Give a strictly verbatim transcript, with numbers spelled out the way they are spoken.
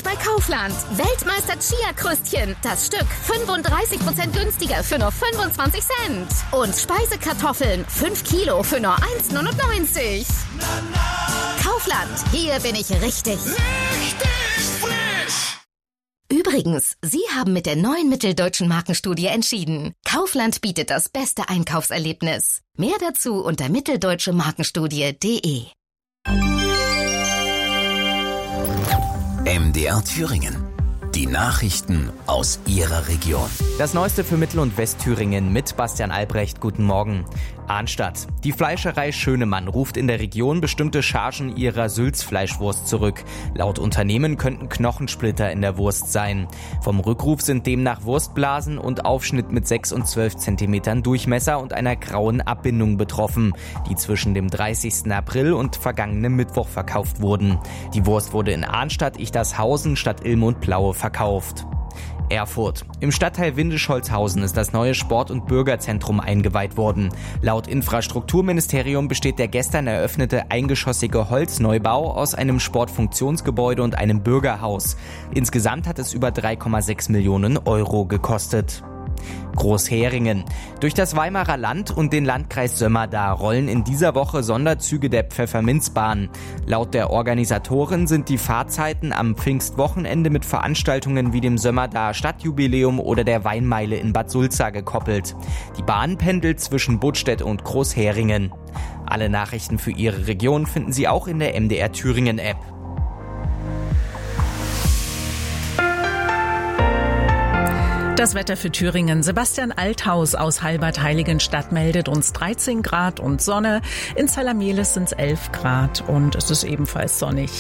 bei Kaufland. Weltmeister Chia-Krüstchen. Das Stück fünfunddreißig Prozent günstiger für nur fünfundzwanzig Cent. Und Speisekartoffeln fünf Kilo für nur eins neunundneunzig. Kaufland, hier bin ich richtig. Richtig frisch! Übrigens, Sie haben mit der neuen Mitteldeutschen Markenstudie entschieden. Kaufland bietet das beste Einkaufserlebnis. Mehr dazu unter mitteldeutsche markenstudie punkt de. M D R Thüringen. Die Nachrichten aus Ihrer Region. Das Neueste für Mittel- und Westthüringen mit Bastian Albrecht. Guten Morgen. Arnstadt. Die Fleischerei Schönemann ruft in der Region bestimmte Chargen ihrer Sülz-Fleischwurst zurück. Laut Unternehmen könnten Knochensplitter in der Wurst sein. Vom Rückruf sind demnach Wurstblasen und Aufschnitt mit sechs und zwölf Zentimetern Durchmesser und einer grauen Abbindung betroffen, die zwischen dem dreißigsten April und vergangenem Mittwoch verkauft wurden. Die Wurst wurde in Arnstadt, Ichtershausen, Stadt Ilm und Plaue verkauft. Erfurt. Im Stadtteil Windisch-Holzhausen ist das neue Sport- und Bürgerzentrum eingeweiht worden. Laut Infrastrukturministerium besteht der gestern eröffnete eingeschossige Holzneubau aus einem Sportfunktionsgebäude und einem Bürgerhaus. Insgesamt hat es über drei Komma sechs Millionen Euro gekostet. Großheringen. Durch das Weimarer Land und den Landkreis Sömmerda rollen in dieser Woche Sonderzüge der Pfefferminzbahn. Laut der Organisatoren sind die Fahrzeiten am Pfingstwochenende mit Veranstaltungen wie dem Sömmerda Stadtjubiläum oder der Weinmeile in Bad Sulza gekoppelt. Die Bahn pendelt zwischen Budstedt und Großheringen. Alle Nachrichten für Ihre Region finden Sie auch in der M D R Thüringen App. Das Wetter für Thüringen. Sebastian Althaus aus Halbert-Heiligenstadt meldet uns dreizehn Grad und Sonne. In Zalameles sind es elf Grad und es ist ebenfalls sonnig.